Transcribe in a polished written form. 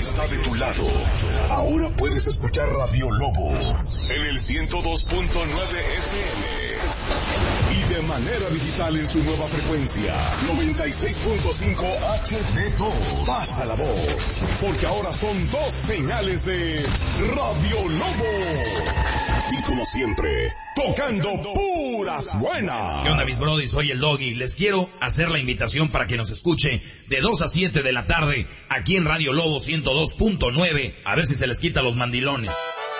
está de tu lado. Ahora puedes escuchar Radio Lobo en el 102.9 FM. Y de manera digital en su nueva frecuencia, 96.5 HD2. Pasa la voz, porque ahora son 2 señales de Radio Lobo. Y como siempre, tocando puras buenas. ¿Qué onda, mis brody? Soy el Doggy. Les quiero hacer la invitación para que nos escuche de 2 a 7 de la tarde aquí en Radio Lobo 102.9. A ver si se les quita los mandilones.